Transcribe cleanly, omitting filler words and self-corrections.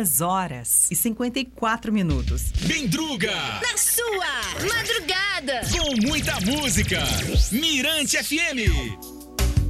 2h54. Bendruga! Na sua madrugada! Com muita música! Mirante FM!